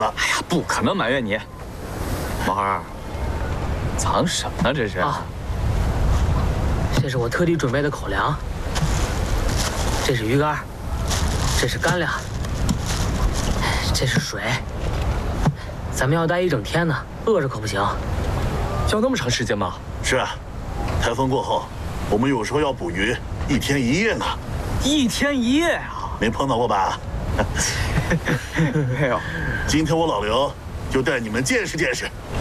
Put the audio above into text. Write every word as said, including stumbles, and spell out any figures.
了。 哎呀，不可能埋怨你，毛孩儿，藏什么呢？这是啊，这是我特地准备的口粮，这是鱼干，这是干粮，这是水。咱们要待一整天呢，饿着可不行。 要那么长时间吗？ 是啊，台风过后，我们有时候要捕鱼，一天一夜呢。 一天一夜啊？ 没碰到过吧？ 没有。 今天我老刘就带你们见识见识